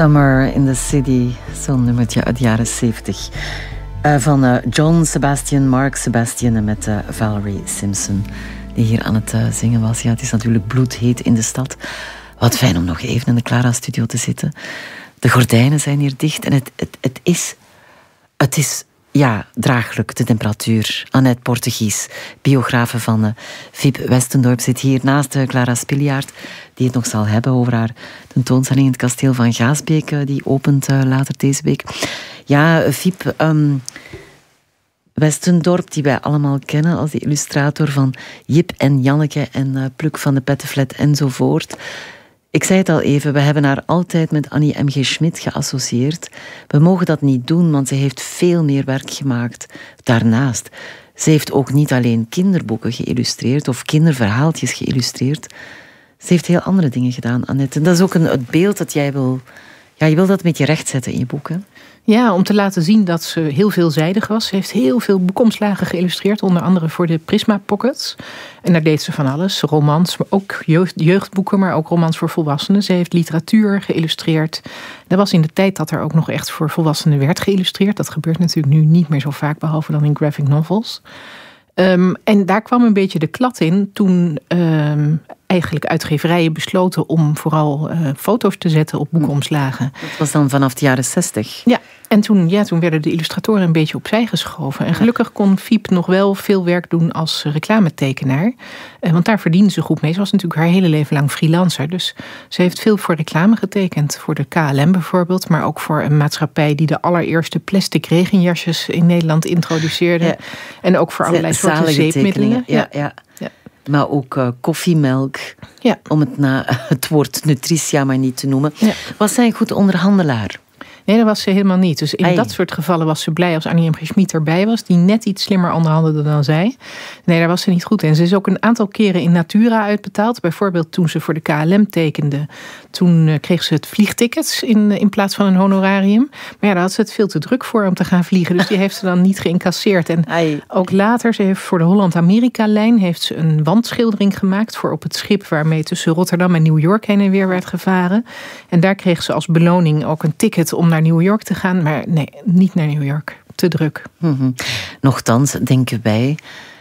Summer in the City, zo'n nummertje uit de jaren 70. Van John Sebastian, Mark Sebastian en met Valerie Simpson, die hier aan het zingen was. Ja, het is natuurlijk bloedheet in de stad. Wat fijn om nog even in de Clara-studio te zitten. De gordijnen zijn hier dicht en het is draaglijk, de temperatuur. Annette Portegies, biografe van Fiep Westendorp, zit hier naast Clara Spiliaert, die het nog zal hebben over haar tentoonstelling in het kasteel van Gaasbeek, die opent later deze week. Ja, Fiep Westendorp, die wij allemaal kennen als de illustrator van Jip en Janneke en Pluk van de Pettenflat enzovoort. Ik zei het al even, we hebben haar altijd met Annie M.G. Schmid geassocieerd. We mogen dat niet doen, want ze heeft veel meer werk gemaakt. Daarnaast, ze heeft ook niet alleen kinderboeken geïllustreerd of kinderverhaaltjes geïllustreerd. Ze heeft heel andere dingen gedaan, Annette. En dat is ook het beeld dat jij wil... Ja, je wil dat met je recht zetten in je boek, hè? Ja, om te laten zien dat ze heel veelzijdig was. Ze heeft heel veel boekomslagen geïllustreerd, onder andere voor de Prisma Pockets. En daar deed ze van alles. Romans, maar ook jeugdboeken, maar ook romans voor volwassenen. Ze heeft literatuur geïllustreerd. Dat was in de tijd dat er ook nog echt voor volwassenen werd geïllustreerd. Dat gebeurt natuurlijk nu niet meer zo vaak, behalve dan in graphic novels. En daar kwam een beetje de klad in toen eigenlijk uitgeverijen besloten om vooral foto's te zetten op boekenomslagen. Dat was dan vanaf de jaren 60. Ja, en toen werden de illustratoren een beetje opzij geschoven. En gelukkig kon Fiep nog wel veel werk doen als reclametekenaar. Want daar verdiende ze goed mee. Ze was natuurlijk haar hele leven lang freelancer. Dus ze heeft veel voor reclame getekend. Voor de KLM bijvoorbeeld. Maar ook voor een maatschappij die de allereerste plastic regenjasjes in Nederland introduceerde. Ja. En ook voor allerlei soorten zeepmiddelen. Ja. Maar ook koffiemelk, om het na het woord nutritia maar niet te noemen. Ja. Was zij een goed onderhandelaar? Nee, dat was ze helemaal niet. Dus in dat soort gevallen was ze blij als Annie M.G. Schmid erbij was, die net iets slimmer onderhandelde dan zij. Nee, daar was ze niet goed in. Ze is ook een aantal keren in natura uitbetaald. Bijvoorbeeld toen ze voor de KLM tekende. Toen kreeg ze het vliegtickets in plaats van een honorarium. Maar ja, daar had ze het veel te druk voor om te gaan vliegen. Dus die heeft ze dan niet geïncasseerd. En ook later, ze heeft voor de Holland-Amerika-lijn heeft ze een wandschildering gemaakt voor op het schip waarmee tussen Rotterdam en New York heen en weer werd gevaren. En daar kreeg ze als beloning ook een ticket om naar New York te gaan. Maar nee, niet naar New York. Te druk. Mm-hmm. Nochtans denken wij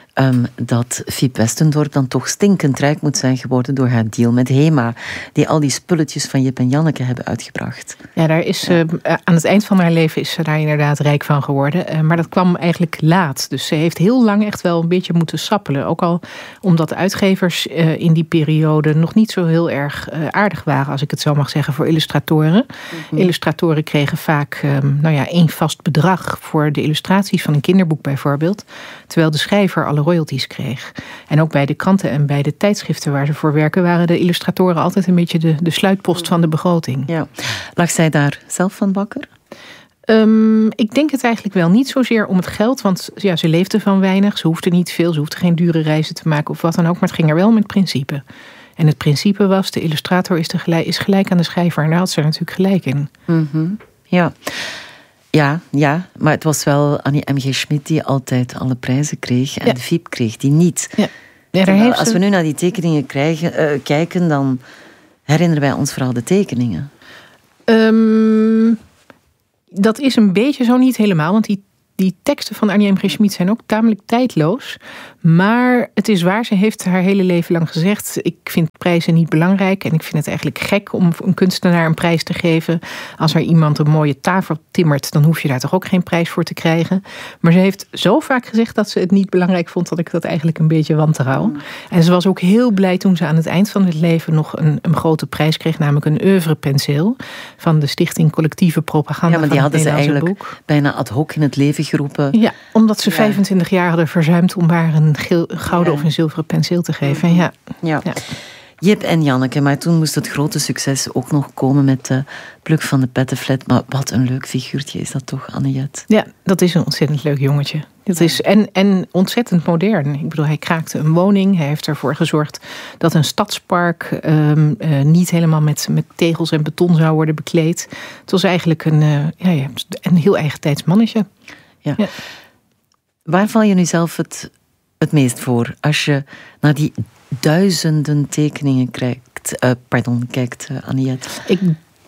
dat Fiep Westendorp dan toch stinkend rijk moet zijn geworden door haar deal met HEMA, die al die spulletjes van Jip en Janneke hebben uitgebracht. Ja, daar is aan het eind van haar leven is ze daar inderdaad rijk van geworden. Maar dat kwam eigenlijk laat. Dus ze heeft heel lang echt wel een beetje moeten sappelen. Ook al omdat uitgevers in die periode nog niet zo heel erg aardig waren, als ik het zo mag zeggen, voor illustratoren. Mm-hmm. Illustratoren kregen vaak één vast bedrag voor de illustraties van een kinderboek bijvoorbeeld. Terwijl de schrijver alle royalties kreeg. En ook bij de kranten en bij de tijdschriften waar ze voor werken waren de illustratoren altijd een beetje de sluitpost van de begroting. Ja. Lag zij daar zelf van wakker? Ik denk het eigenlijk wel niet zozeer om het geld, want ja, ze leefde van weinig, ze hoefde niet veel, ze hoefde geen dure reizen te maken of wat dan ook, maar het ging er wel om het principe. En het principe was, de illustrator is gelijk aan de schrijver en daar had ze natuurlijk gelijk in. Mm-hmm. Ja, maar het was wel Annie M.G. Schmid die altijd alle prijzen kreeg en de Fiep kreeg die niet. Ja. Ja, als we nu naar die tekeningen kijken, dan herinneren wij ons vooral de tekeningen. Dat is een beetje zo, niet helemaal, want die teksten van Annie M.G. Schmid zijn ook tamelijk tijdloos. Maar het is waar, ze heeft haar hele leven lang gezegd, ik vind prijzen niet belangrijk en ik vind het eigenlijk gek om een kunstenaar een prijs te geven. Als er iemand een mooie tafel timmert, dan hoef je daar toch ook geen prijs voor te krijgen. Maar ze heeft zo vaak gezegd dat ze het niet belangrijk vond dat ik dat eigenlijk een beetje wantrouw. En ze was ook heel blij toen ze aan het eind van het leven nog een grote prijs kreeg, namelijk een oeuvrepenseel van de Stichting Collectieve Propaganda. Ja, maar die hadden ze eigenlijk bijna ad hoc in het leven geroepen. Ja, omdat ze 25 jaar hadden verzuimd om haar een gouden of een zilveren penseel te geven. Ja. Jip en Janneke, maar toen moest het grote succes ook nog komen met Pluk van de Pettenflat. Maar wat een leuk figuurtje is dat toch, Anne-Jet? Ja, dat is een ontzettend leuk jongetje. Dat is en ontzettend modern. Ik bedoel, hij kraakte een woning. Hij heeft ervoor gezorgd dat een stadspark niet helemaal met tegels en beton zou worden bekleed. Het was eigenlijk een heel eigentijds mannetje. Ja. Waar val je nu zelf het meest voor als je naar die duizenden tekeningen kijkt, Anne-Jet? Ik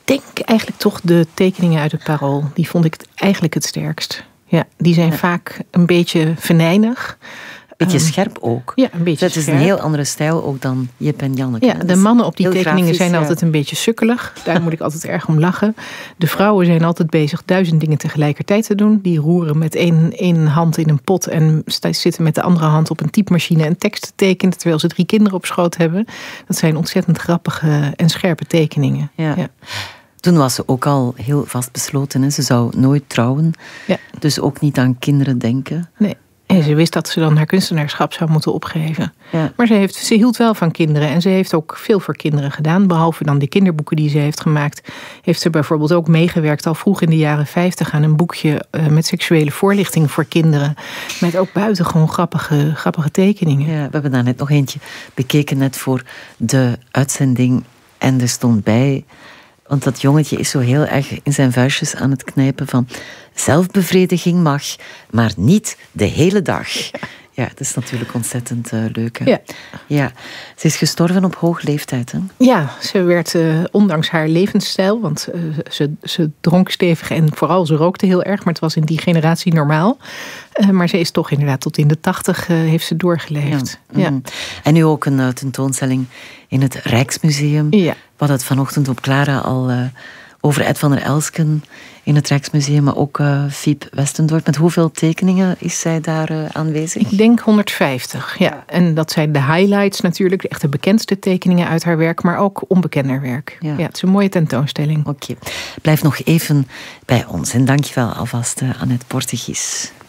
denk eigenlijk toch de tekeningen uit het Parool. Die vond ik eigenlijk het sterkst. Ja, die zijn vaak een beetje venijnig. Beetje scherp ook. Ja, een beetje Het is een heel andere stijl ook dan Jip en Janneke. Ja, de mannen op die tekeningen zijn altijd een beetje sukkelig. Daar moet ik altijd erg om lachen. De vrouwen zijn altijd bezig 1000 dingen tegelijkertijd te doen. Die roeren met één hand in een pot en zitten met de andere hand op een typemachine en tekst te tekenen, terwijl ze 3 kinderen op schoot hebben. Dat zijn ontzettend grappige en scherpe tekeningen. Ja. Toen was ze ook al heel vastbesloten. Hè. Ze zou nooit trouwen. Ja. Dus ook niet aan kinderen denken. Nee. En ze wist dat ze dan haar kunstenaarschap zou moeten opgeven. Ja. Maar ze hield wel van kinderen. En ze heeft ook veel voor kinderen gedaan. Behalve dan die kinderboeken die ze heeft gemaakt. Heeft ze bijvoorbeeld ook meegewerkt al vroeg in de jaren 50... aan een boekje met seksuele voorlichting voor kinderen. Met ook buitengewoon grappige tekeningen. Ja, we hebben daar net nog eentje bekeken, net voor de uitzending. En er stond bij... Want dat jongetje is zo heel erg in zijn vuistjes aan het knijpen van... zelfbevrediging mag, maar niet de hele dag. Ja, dat is natuurlijk ontzettend leuk. Hè? Ja. Ze is gestorven op hoge leeftijd. Hè? Ja, ze werd ondanks haar levensstijl... want ze dronk stevig en vooral ze rookte heel erg... maar het was in die generatie normaal. Maar ze is toch inderdaad tot in de 80 heeft ze doorgeleefd. Ja. En nu ook een tentoonstelling in het Rijksmuseum. Ja. We hadden het vanochtend op Clara al over Ed van der Elsken in het Rijksmuseum, maar ook Fiep Westendorp. Met hoeveel tekeningen is zij daar aanwezig? Ik denk 150, ja. En dat zijn de highlights natuurlijk, echt de bekendste tekeningen uit haar werk, maar ook onbekender werk. Ja, het is een mooie tentoonstelling. Oké. Blijf nog even bij ons en dankjewel alvast Annette Portegies.